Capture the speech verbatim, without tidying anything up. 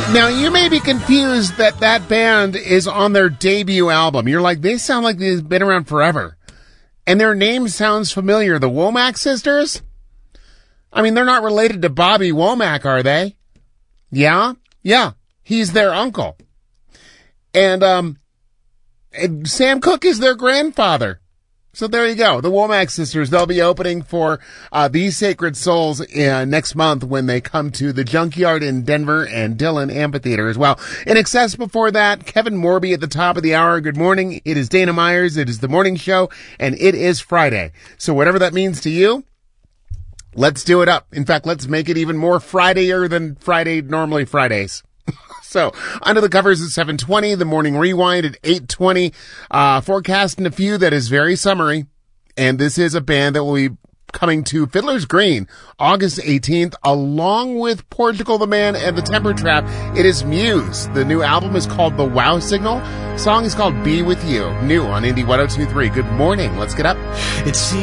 Now, you may be confused that that band is on their debut album. You're like, they sound like they've been around forever. And their name sounds familiar. The Womack Sisters? I mean, they're not related to Bobby Womack, are they? Yeah? Yeah. He's their uncle. And, um, and Sam Cooke is their grandfather. So there you go. The Womack Sisters, they'll be opening for uh, These Sacred Souls uh, next month when they come to the Junkyard in Denver and Dillon Amphitheater as well. In excess before that, Kevin Morby at the top of the hour. Good morning. It is Dana Myers. It is the morning show, and it is Friday. So whatever that means to you, let's do it up. In fact, let's make it even more Fridayer than Friday normally Fridays. So, under the covers at seven twenty, the morning rewind at eight twenty, uh, forecasting a few that is very summery. And this is a band that will be coming to Fiddler's Green August eighteenth, along with Portugal the Man and the Temper Trap. It is Muse. The new album is called The Wow Signal. The song is called Be With You. New on Indie one oh two point three. Good morning. Let's get up. It's